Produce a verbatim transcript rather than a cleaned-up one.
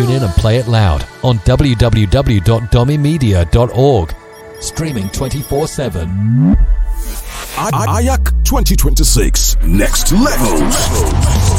tune in and play it loud on w w w dot domi media dot org. Streaming twenty-four seven. I- I- Ayak twenty twenty-six Next Level.